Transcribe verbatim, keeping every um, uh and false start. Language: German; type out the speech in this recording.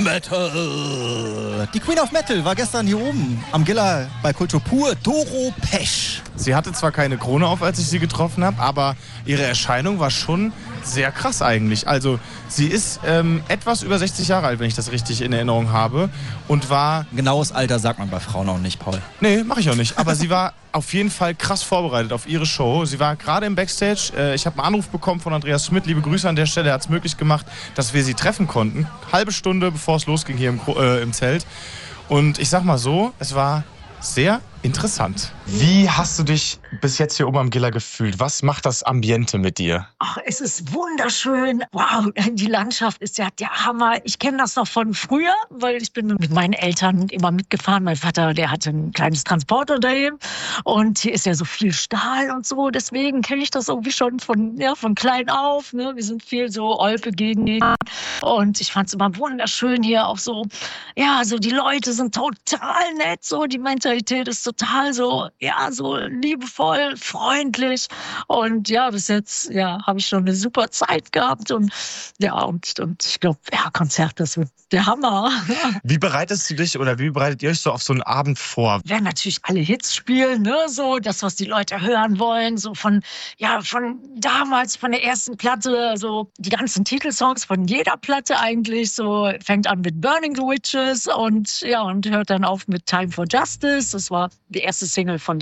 Metal. Die Queen of Metal war gestern hier oben am Giller bei Kultur Pur, Doro Pesch. Sie hatte zwar keine Krone auf, als ich sie getroffen habe, aber ihre Erscheinung war schon sehr krass eigentlich. Also sie ist ähm, etwas über sechzig Jahre alt, wenn ich das richtig in Erinnerung habe. Und war... Genaues Alter sagt man bei Frauen auch nicht, Paul. Nee, mache ich auch nicht. Aber sie war auf jeden Fall krass vorbereitet auf ihre Show. Sie war gerade im Backstage. Äh, ich habe einen Anruf bekommen von Andreas Schmidt. Liebe Grüße an der Stelle. Er hat es möglich gemacht, dass wir sie treffen konnten. Halbe Stunde, bevor es losging hier im, äh, im Zelt. Und ich sag mal so, es war sehr interessant. Wie hast du dich bis jetzt hier oben am Giller gefühlt? Was macht das Ambiente mit dir? Ach, es ist wunderschön. Wow, die Landschaft ist ja der Hammer. Ich kenne das noch von früher, weil ich bin mit meinen Eltern immer mitgefahren. Mein Vater, der hatte ein kleines Transportunternehmen und hier ist ja so viel Stahl und so. Deswegen kenne ich das irgendwie schon von, ja, von klein auf. Ne? Wir sind viel so Olpe-Gegend und ich fand es immer wunderschön hier auch so. Ja, so die Leute sind total nett, so die Mentalität ist total so, ja, so liebevoll, freundlich. Und ja, bis jetzt, ja, habe ich schon eine super Zeit gehabt. Und ja, und, und ich glaube, ja, Konzert, das wird der Hammer. Wie bereitest du dich oder wie bereitet ihr euch so auf so einen Abend vor? Wir werden natürlich alle Hits spielen, ne, so das, was die Leute hören wollen, so von, ja, von damals, von der ersten Platte, so die ganzen Titelsongs von jeder Platte eigentlich, so fängt an mit Burning the Witches und ja, und hört dann auf mit Time for Justice. Das war die erste Single von